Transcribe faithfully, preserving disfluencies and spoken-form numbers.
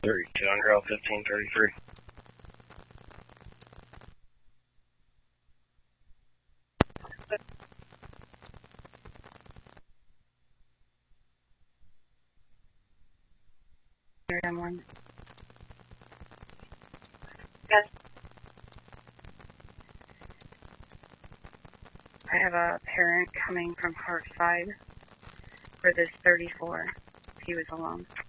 thirty-two on Grill fifteen thirty-three. One. Yes. I have a parent coming from Hearthside for this thirty-four. He was alone.